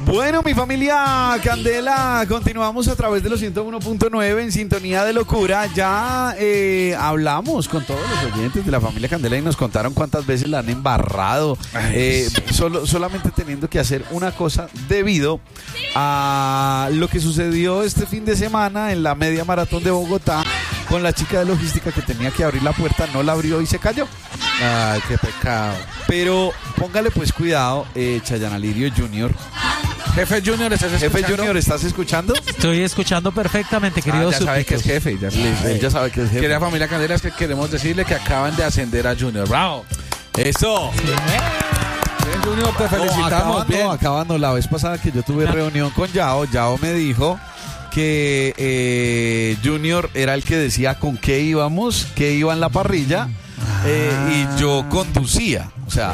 Bueno, mi familia Candela, continuamos a través de los 101.9 en sintonía de locura. Ya hablamos con todos los oyentes de la familia Candela y nos contaron cuántas veces la han embarrado, solamente teniendo que hacer una cosa debido a lo que sucedió este fin de semana en la media maratón de Bogotá con la chica de logística que tenía que abrir la puerta, no la abrió y se cayó. Ay, qué pecado. Pero póngale pues cuidado, Chayana Lirio Jr. Jefe Junior, ¿estás escuchando? Jefe Junior, ¿estás escuchando? Estoy escuchando perfecamente, querido. Ya sabe que es jefe. Él ya sabe que es jefe. Querida familia Candela, es que queremos decirle que acaban de ascender a Junior. ¡Bravo! ¡Eso! Bien, Junior, te felicitamos. Acabando, la vez pasada que yo tuve reunión con Yao me dijo que Junior era el que decía con qué íbamos, qué iba en la parrilla, y yo conducía. O sea,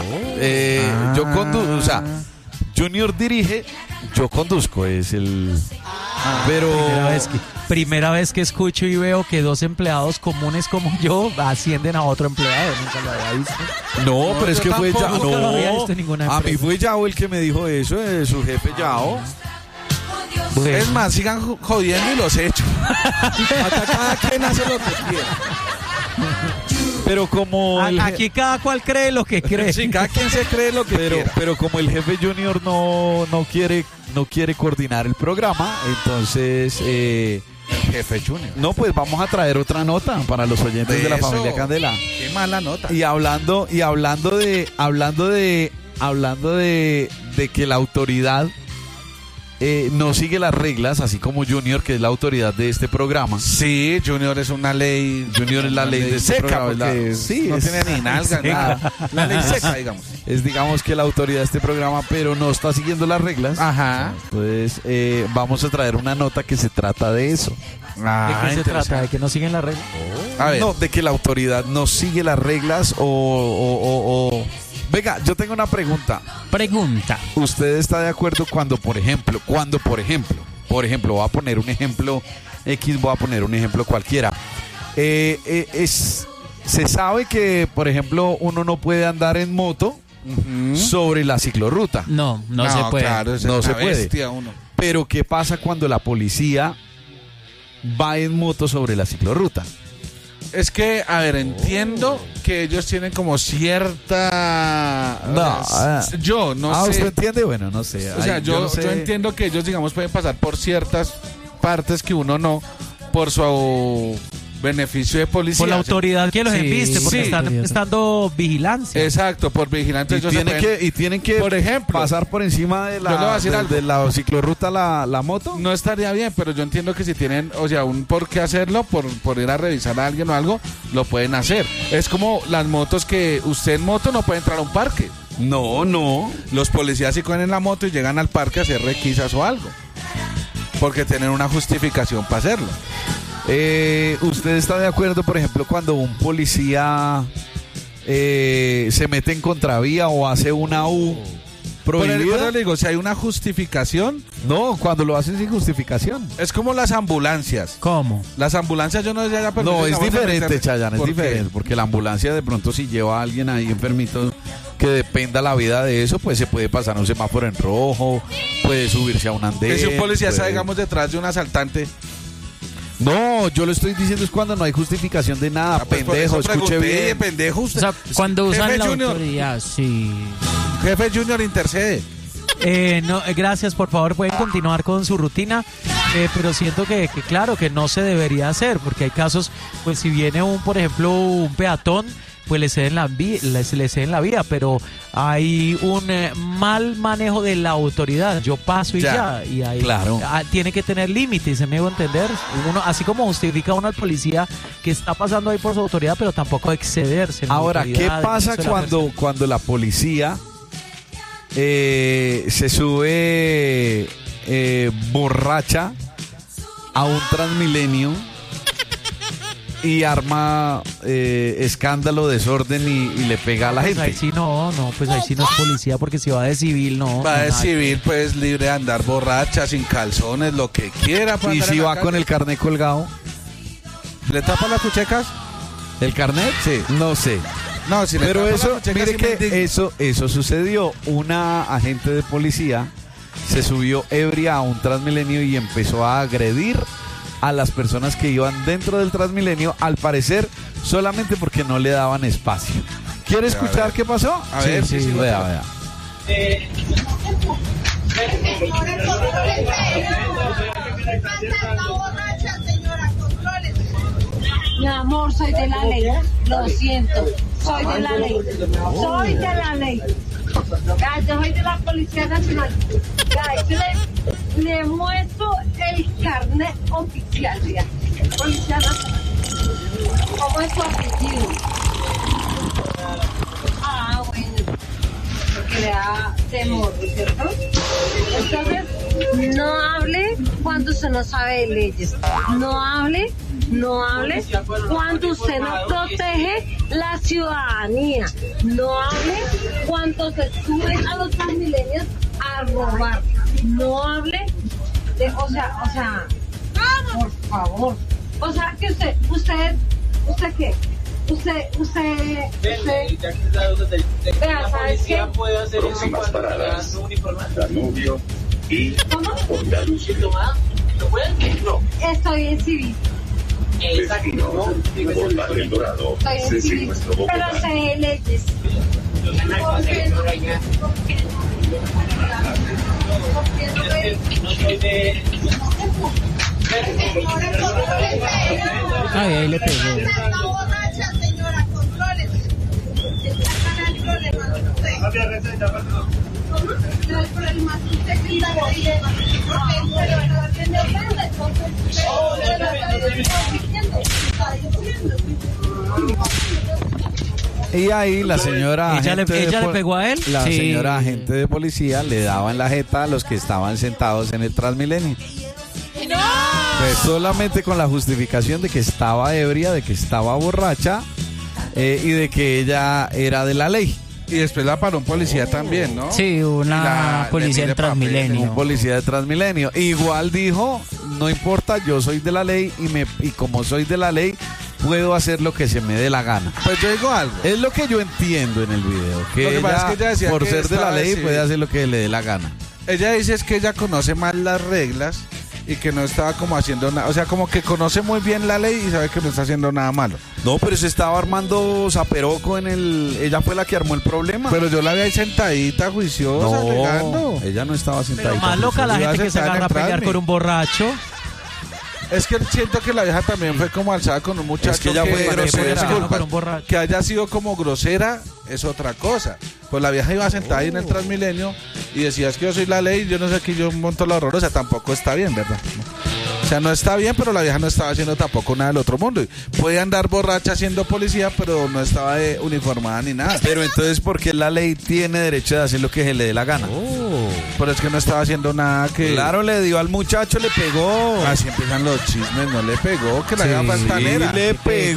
Junior dirige, yo conduzco, es el... Pero... Primera vez que escucho y veo que dos empleados comunes como yo ascienden a otro empleado. Nunca lo había visto. No, pero es que fue Yao. Nunca lo había visto en ninguna empresa. A mí fue Yao el que me dijo eso, su jefe Yao. Bueno. Es más, sigan jodiendo y los echo. Hasta cada quien hace lo que quiera. Pero como... Aquí cada cual cree lo que cree. Sí, cada quien se cree lo que quiera. Pero como el jefe Junior no quiere coordinar el programa, entonces... Jefe Junior. No, pues vamos a traer otra nota para los oyentes de la familia Candela. Qué mala nota. Y hablando de que la autoridad no sigue las reglas, así como Junior, que es la autoridad de este programa. Sí, Junior es una ley. Junior es la ley de este seca, programa. No tiene ni nalga, nada. La ley seca, digamos. Es, digamos, que la autoridad de este programa, pero no está siguiendo las reglas. Ajá. Entonces, vamos a traer una nota que se trata de eso. ¿De qué se trata? ¿De que no siguen las reglas? A ver. No, de que la autoridad no sigue las reglas o... Venga, yo tengo una pregunta. ¿Usted está de acuerdo cuando, por ejemplo, voy a poner un ejemplo X, voy a poner un ejemplo cualquiera? Se sabe que, por ejemplo, uno no puede andar en moto sobre la ciclorruta. No se puede. Claro, no se puede. Uno. Pero ¿qué pasa cuando la policía va en moto sobre la ciclorruta? Es que, a ver, entiendo que ellos tienen como cierta... yo no sé. ¿Usted entiende? Bueno, no sé. O sea, yo entiendo que ellos, digamos, pueden pasar por ciertas partes que uno no, por su beneficio de policía. Por la autoridad que los embiste, porque están prestando vigilancia. Exacto, por vigilantes. Y tienen que, por ejemplo, pasar por encima de la ciclorruta la moto. No estaría bien, pero yo entiendo que si tienen, o sea, un por qué hacerlo, por ir a revisar a alguien o algo, lo pueden hacer. Es como las motos que usted en moto no puede entrar a un parque. No. Los policías sí cogen en la moto y llegan al parque a hacer requisas o algo. Porque tienen una justificación para hacerlo. ¿Usted está de acuerdo, por ejemplo, cuando un policía se mete en contravía o hace una U prohibida? Pero le digo, si hay una justificación. No, cuando lo hacen sin justificación. Es como las ambulancias. ¿Cómo? Las ambulancias yo no sé. No, es diferente, Chayanne, es diferente. Porque la ambulancia de pronto si lleva a alguien ahí enfermito que dependa la vida de eso, pues se puede pasar un semáforo en rojo, puede subirse a un andén. Que si un policía está, digamos, detrás de un asaltante... No, yo lo estoy diciendo es cuando no hay justificación de nada, pendejo, escuche bien. Pendejo usted. O sea, cuando usan Jefe la Junior. autoridad, sí. Jefe Junior intercede. No, gracias, por favor, pueden continuar con su rutina, pero siento que claro, que no se debería hacer, porque hay casos, pues si viene por ejemplo, un peatón, pues le ceden la vía, pero hay un mal manejo de la autoridad. Yo paso y ya y ahí claro. Tiene que tener límites, se me hago entender. Uno, así como justifica uno al policía que está pasando ahí por su autoridad, pero tampoco excederse. Ahora, ¿qué pasa cuando la policía se sube borracha a un Transmilenio y arma escándalo, desorden y le pega a la gente? Ahí sí pues ahí sí no es policía, porque si va de civil, no. Va de civil, pues libre de andar borracha, sin calzones, lo que quiera. ¿Y si va con el carnet colgado? ¿Le tapa las cuchecas? ¿El carnet? Sí. No sé. No, si le pero tapa eso, las cuchecas, mire sí que eso sucedió. Una agente de policía se subió ebria a un Transmilenio y empezó a agredir a las personas que iban dentro del Transmilenio, al parecer solamente porque no le daban espacio. ¿Quiere escuchar qué pasó? A ver, sí, vea. Mi amor, soy de la ley, lo siento, soy de la ley, soy de la ley. Ya, yo soy de la Policía Nacional. Ya, yo le muestro el carnet oficial, ya. Policía Nacional. ¿Cómo es tu apellido? Ah, bueno, porque le da temor, ¿cierto? Entonces, no hable cuando usted no sabe de leyes. No hable cuando usted no protege la ciudadanía. No hable cuando se suben a los Transmilenios a robar. No hable de, o sea, por favor. O sea, que usted qué? Vea, ¿sabes qué? Próximas paradas, Danubio y ¿Cómo? No, Estoy en civil. destino por Barrio El Dorado, Estoy en Ceci civil. Nuestro Bogotá. Pero sé de leyes. Porque Ay, ahí le pegó. Está borracha, señora, contrólese. Está el problema de usted. No hay problema, usted que está creyendo. Porque usted le va a tener nada, entonces usted le va a estar diciendo. Está diciendo. Y ahí la señora ¿Ella le agente de pegó a él? La Sí. señora agente de policía le daba en la jeta a los que estaban sentados en el Transmilenio. Pues solamente con la justificación de que estaba ebria, de que estaba borracha y de que ella era de la ley. Y después la paró un policía también, ¿no? Sí, una policía le en pide papeles. Transmilenio. Un policía de Transmilenio. Igual dijo, no importa, yo soy de la ley y como soy de la ley, puedo hacer lo que se me dé la gana. Pues yo digo algo. Es lo que yo entiendo en el video, Lo que que pasa ella, es que ella decía por que ser de la estaba ley, civil. puede hacer lo que le dé la gana. Ella dice es que ella conoce mal las reglas y que no estaba como haciendo nada. O sea, como que conoce muy bien la ley y sabe que no está haciendo nada malo. No, pero se estaba armando zaperoco en el... Ella fue la que armó el problema. Pero yo la vi ahí sentadita, juiciosa, alegando. ella no estaba sentada. Pero más loca la Iba a gente que se sentar en agarra a pelear Transmi. con un borracho. Es que siento que la vieja también fue como alzada con un muchacho Es que ella fue bueno, grosera. disculpa, Con un borracho. que haya sido como grosera es otra cosa. Pues la vieja iba sentada ahí en el Transmilenio y decía, es que yo soy la ley, yo no sé qué, yo monto la horrorosa, tampoco está bien, ¿verdad? O sea, no está bien, pero la vieja no estaba haciendo tampoco nada del otro mundo. Puede andar borracha siendo policía, pero no estaba uniformada ni nada. Pero entonces, ¿por qué la ley tiene derecho de hacer lo que se le dé la gana? Pero es que no estaba haciendo nada que... Claro, le dio al muchacho, le pegó. Así empiezan los chismes, no le pegó, que la vieja fue Sí, altanera. le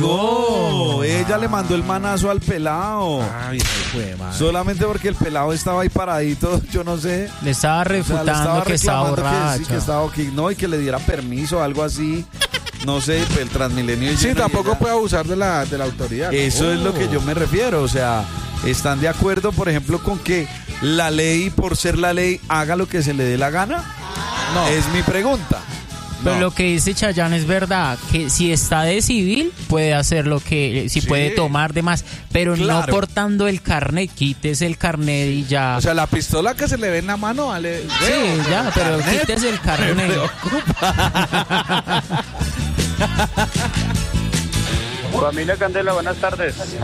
pegó. Ella le mandó el manazo al pelado. Ay, fue madre. Solamente porque el pelado estaba ahí paradito, yo no sé. Le estaba O sea, le refutando que estaba reclamando borracho. sí, que estaba no, y que le diera permiso, algo así. No sé, el Transmilenio. Sí, lleno y tampoco ella- puede abusar de la autoridad. ¿no? Eso es lo que yo me refiero. O sea, ¿están de acuerdo, por ejemplo, con que la ley, por ser la ley, haga lo que se le dé la gana? No. Es mi pregunta. Pero No. lo que dice Chayanne es verdad, que si está de civil puede hacer lo que, si Sí. puede tomar de más, pero Claro. no portando el carnet, quites el carnet y ya. O sea, la pistola que se le ve en la mano, vale. sí, ya, pero carnet. quites el carnet. Familia Candela, buenas tardes.